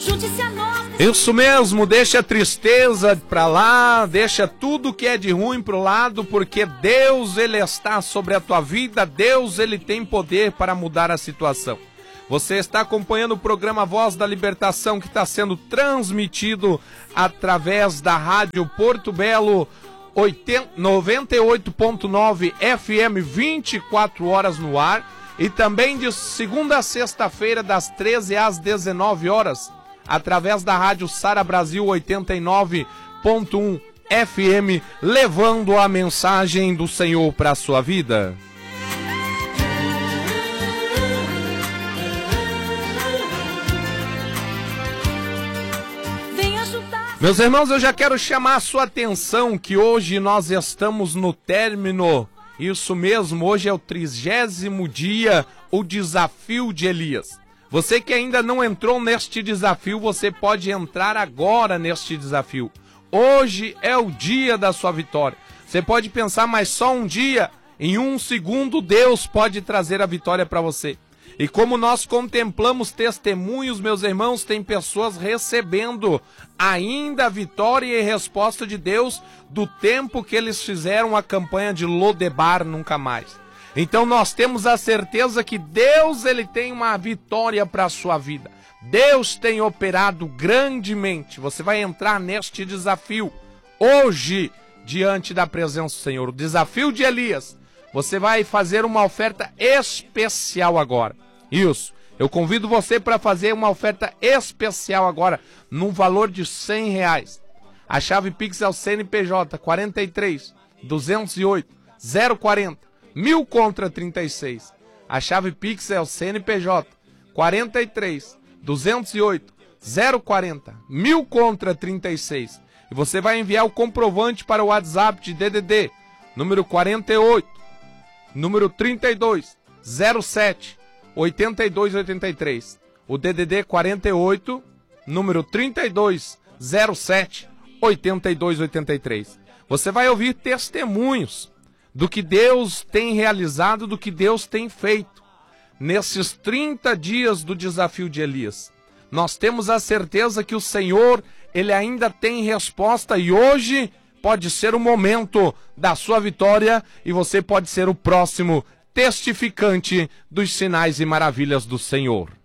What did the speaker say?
Isso mesmo, deixa a tristeza pra lá, deixa tudo que é de ruim pro lado, porque Deus, Ele está sobre a tua vida, Deus, Ele tem poder para mudar a situação. Você está acompanhando o programa Voz da Libertação, que está sendo transmitido através da Rádio Porto Belo 98.9 FM, 24 horas no ar, e também de segunda a sexta-feira, das 13 às 19 horas, através da Rádio Sara Brasil 89.1 FM, levando a mensagem do Senhor para a sua vida. Meus irmãos, eu já quero chamar a sua atenção que hoje nós estamos no término, isso mesmo, hoje é o 30º dia, o desafio de Elias. Você que ainda não entrou neste desafio, você pode entrar agora neste desafio. Hoje é o dia da sua vitória. Você pode pensar, mas só um dia, em um segundo, Deus pode trazer a vitória para você. E como nós contemplamos testemunhos, meus irmãos, tem pessoas recebendo ainda a vitória e resposta de Deus do tempo que eles fizeram a campanha de Lodebar Nunca Mais. Então nós temos a certeza que Deus, Ele tem uma vitória para a sua vida. Deus tem operado grandemente. Você vai entrar neste desafio hoje, diante da presença do Senhor. O desafio de Elias. Você vai fazer uma oferta especial agora. Isso. Eu convido você para fazer uma oferta especial agora, num valor de R$100. A chave Pix é o CNPJ 43 208 040 1000 contra 36. A chave Pix é o CNPJ 43 208 040 1000 contra 36. E você vai enviar o comprovante para o WhatsApp de DDD, número 48, número 32 07 8283. O DDD 48, número 32 07 8283. Você vai ouvir testemunhos do que Deus tem realizado, do que Deus tem feito nesses 30 dias do desafio de Elias. Nós temos a certeza que o Senhor, Ele ainda tem resposta, e hoje pode ser o momento da sua vitória e você pode ser o próximo testificante dos sinais e maravilhas do Senhor.